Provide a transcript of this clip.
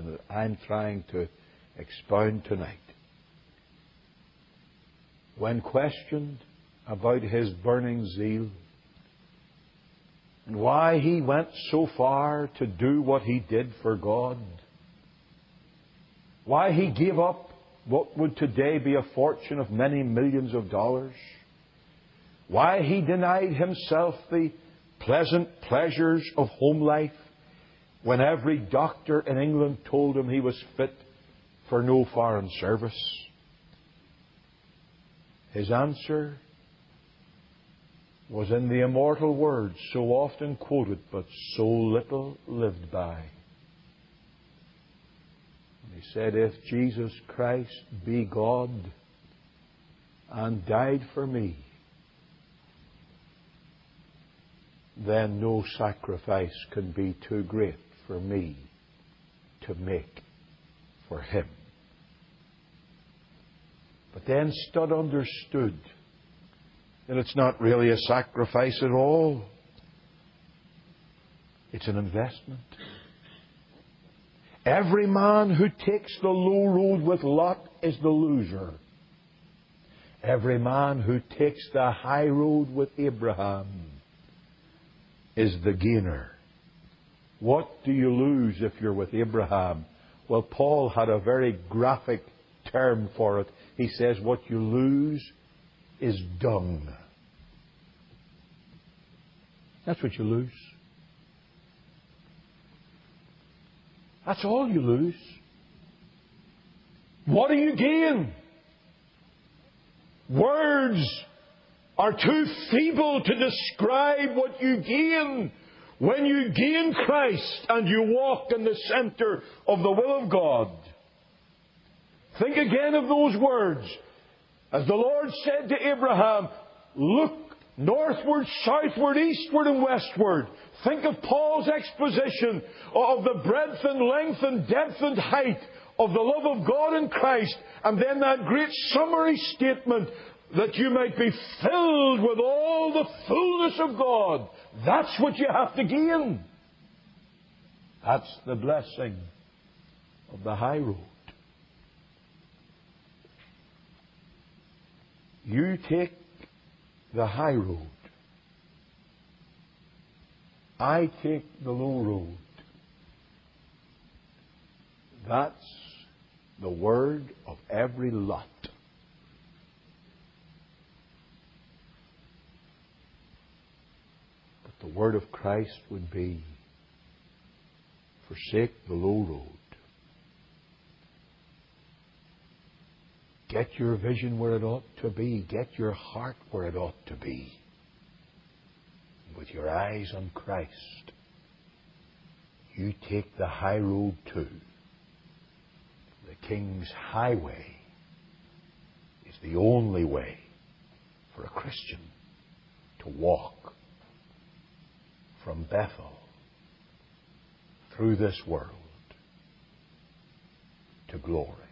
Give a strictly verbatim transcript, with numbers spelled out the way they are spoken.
and that I'm trying to expound tonight. When questioned about his burning zeal and why he went so far to do what he did for God, why he gave up what would today be a fortune of many millions of dollars, why he denied himself the pleasant pleasures of home life when every doctor in England told him he was fit for no foreign service. His answer was in the immortal words so often quoted but so little lived by. He said, "If Jesus Christ be God and died for me, then no sacrifice can be too great for me to make for Him." But then Studd understood that it's not really a sacrifice at all. It's an investment. Every man who takes the low road with Lot is the loser. Every man who takes the high road with Abraham is the gainer. What do you lose if you're with Abraham? Well, Paul had a very graphic term for it. He says, what you lose is dung. That's what you lose. That's all you lose. What do you gain? Words are too feeble to describe what you gain when you gain Christ and you walk in the center of the will of God. Think again of those words. As the Lord said to Abraham, look northward, southward, eastward and westward. Think of Paul's exposition of the breadth and length and depth and height of the love of God in Christ. And then that great summary statement, that you might be filled with all the fullness of God. That's what you have to gain. That's the blessing of the high road. You take the high road. I take the low road. That's the word of every lot. But the word of Christ would be, forsake the low road. Get your vision where it ought to be. Get your heart where it ought to be. With your eyes on Christ, you take the high road too. The King's highway is the only way for a Christian to walk from Bethel through this world to glory.